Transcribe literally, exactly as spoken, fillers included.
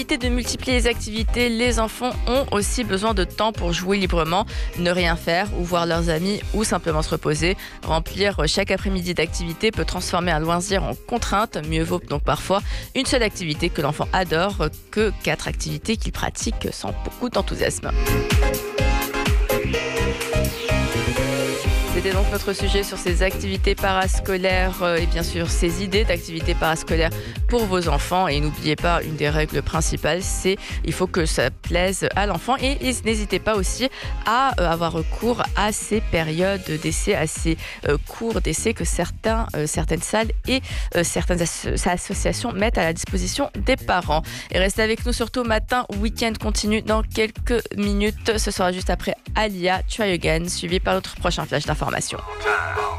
De multiplier les activités, les enfants ont aussi besoin de temps pour jouer librement, ne rien faire ou voir leurs amis ou simplement se reposer. Remplir chaque après-midi d'activités peut transformer un loisir en contrainte. Mieux vaut donc parfois une seule activité que l'enfant adore que quatre activités qu'il pratique sans beaucoup d'enthousiasme. C'était donc notre sujet sur ces activités parascolaires euh, et bien sûr ces idées d'activités parascolaires pour vos enfants. Et n'oubliez pas, une des règles principales, c'est il faut que ça plaise à l'enfant. Et, et n'hésitez pas aussi à euh, avoir recours à ces périodes d'essai, à ces euh, cours d'essai que certains, euh, certaines salles et euh, certaines asso- associations mettent à la disposition des parents. Et restez avec nous surtout matin, week-end continue dans quelques minutes. Ce sera juste après Alia, Try Again, suivi par notre prochain flash d'information.